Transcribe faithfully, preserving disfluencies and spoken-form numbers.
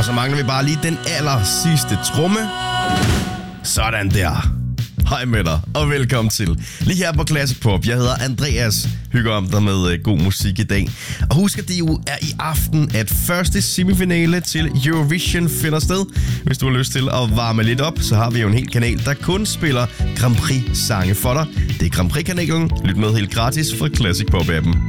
så mangler vi bare lige den aller sidste tromme. Sådan der. Hej med dig, og velkommen til. Lige her på Classic Pop. Jeg hedder Andreas. Hygger om dig med uh, god musik i dag. Og husk, at det jo er i aften, at første semifinale til Eurovision finder sted. Hvis du har lyst til at varme lidt op, så har vi jo en hel kanal, der kun spiller Grand Prix-sange for dig. Det er Grand Prix-kanalen. Lyt med helt gratis fra Classic Pop-appen.